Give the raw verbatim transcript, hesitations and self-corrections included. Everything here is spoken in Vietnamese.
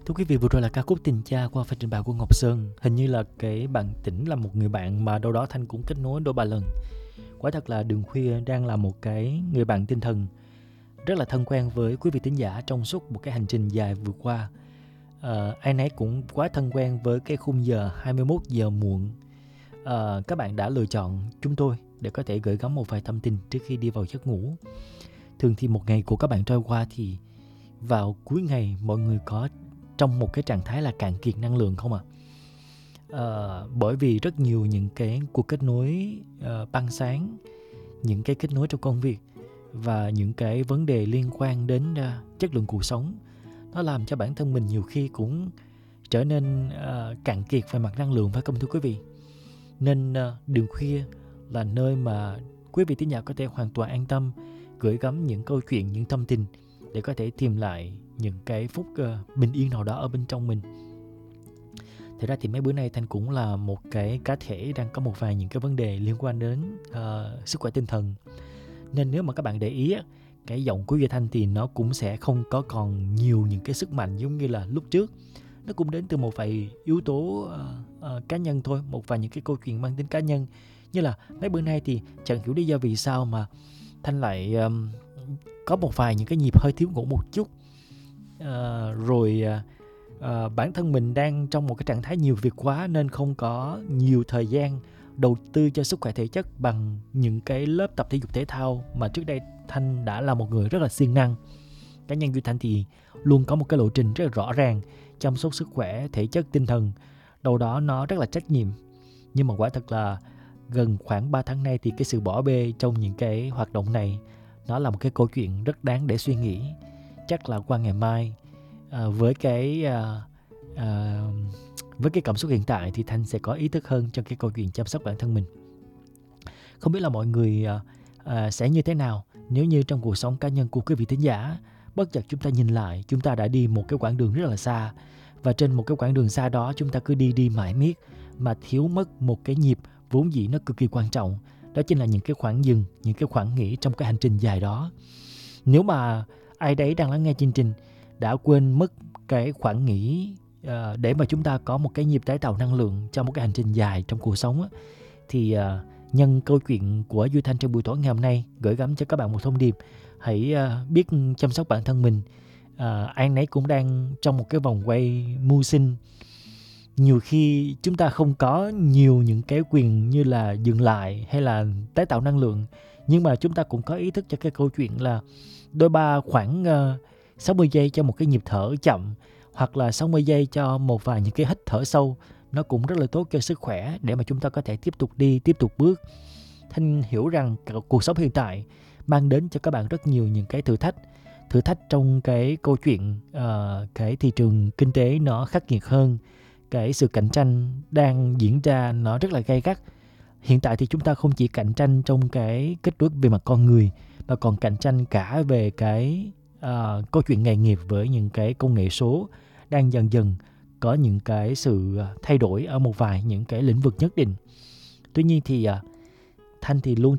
Thưa quý vị, vừa rồi là ca khúc Tình Cha qua phần trình bày của Ngọc Sơn. Hình như là cái bạn Tĩnh là một người bạn mà đâu đó Thanh cũng kết nối đôi ba lần. Quả thật là Đường Khuya đang là một cái người bạn tinh thần rất là thân quen với quý vị thính giả trong suốt một cái hành trình dài vừa qua. À, ai nấy cũng quá thân quen với cái khung giờ hai mươi mốt giờ muộn. À, các bạn đã lựa chọn chúng tôi để có thể gửi gắm một vài thông tin trước khi đi vào giấc ngủ. Thường thì một ngày của các bạn trôi qua thì vào cuối ngày mọi người có trong một cái trạng thái là cạn kiệt năng lượng không ạ? À? À, bởi vì rất nhiều những cái cuộc kết nối uh, ban sáng, những cái kết nối trong công việc và những cái vấn đề liên quan đến uh, chất lượng cuộc sống, nó làm cho bản thân mình nhiều khi cũng trở nên uh, cạn kiệt về mặt năng lượng, phải không thưa quý vị? Nên uh, Đường Khuya là nơi mà quý vị thính giả có thể hoàn toàn an tâm gửi gắm những câu chuyện, những thông tin để có thể tìm lại những cái phút uh, bình yên nào đó ở bên trong mình. Thật ra thì mấy bữa nay Thanh cũng là một cái cá thể đang có một vài những cái vấn đề liên quan đến uh, sức khỏe tinh thần. Nên nếu mà các bạn để ý, cái giọng của Duy Thanh thì nó cũng sẽ không có còn nhiều những cái sức mạnh giống như là lúc trước. Nó cũng đến từ một vài yếu tố uh, uh, cá nhân thôi, một vài những cái câu chuyện mang tính cá nhân. Như là mấy bữa nay thì chẳng hiểu lý do vì sao mà Thanh lại um, có một vài những cái nhịp hơi thiếu ngủ một chút. Uh, rồi uh, bản thân mình đang trong một cái trạng thái nhiều việc quá nên không có nhiều thời gian đầu tư cho sức khỏe thể chất bằng những cái lớp tập thể dục thể thao mà trước đây Thanh đã là một người rất là siêng năng. Cá nhân Duy Thanh thì luôn có một cái lộ trình rất là rõ ràng chăm sóc sức khỏe thể chất tinh thần, đâu đó nó rất là trách nhiệm. Nhưng mà quả thật là gần khoảng ba tháng nay thì cái sự bỏ bê trong những cái hoạt động này nó là một cái câu chuyện rất đáng để suy nghĩ. Chắc là qua ngày mai à, với cái à, à, với cái cảm xúc hiện tại thì Thanh sẽ có ý thức hơn trong cái câu chuyện chăm sóc bản thân mình. Không biết là mọi người à, à, sẽ như thế nào nếu như trong cuộc sống cá nhân của quý vị thính giả bất chợt chúng ta nhìn lại, chúng ta đã đi một cái quãng đường rất là xa, và trên một cái quãng đường xa đó chúng ta cứ đi đi mãi miết mà thiếu mất một cái nhịp vốn dĩ nó cực kỳ quan trọng. Đó chính là những cái khoảng dừng, những cái khoảng nghỉ trong cái hành trình dài đó. Nếu mà ai đấy đang lắng nghe chương trình đã quên mất cái khoảng nghỉ uh, để mà chúng ta có một cái nhịp tái tạo năng lượng trong một cái hành trình dài trong cuộc sống á, thì uh, nhân câu chuyện của Duy Thanh trong buổi tối ngày hôm nay gửi gắm cho các bạn một thông điệp. Hãy uh, biết chăm sóc bản thân mình. uh, Ai nấy cũng đang trong một cái vòng quay mưu sinh. Nhiều khi chúng ta không có nhiều những cái quyền như là dừng lại hay là tái tạo năng lượng, nhưng mà chúng ta cũng có ý thức cho cái câu chuyện là đôi ba khoảng uh, sáu mươi giây cho một cái nhịp thở chậm, hoặc là sáu mươi giây cho một vài những cái hít thở sâu. Nó cũng rất là tốt cho sức khỏe để mà chúng ta có thể tiếp tục đi, tiếp tục bước. Thanh hiểu rằng cuộc sống hiện tại mang đến cho các bạn rất nhiều những cái thử thách. Thử thách trong cái câu chuyện uh, cái thị trường kinh tế nó khắc nghiệt hơn. Cái sự cạnh tranh đang diễn ra nó rất là gay gắt. Hiện tại thì chúng ta không chỉ cạnh tranh trong cái kết nối về mặt con người, mà còn cạnh tranh cả về cái uh, câu chuyện nghề nghiệp với những cái công nghệ số đang dần dần có những cái sự thay đổi ở một vài những cái lĩnh vực nhất định. Tuy nhiên thì uh, Thanh thì luôn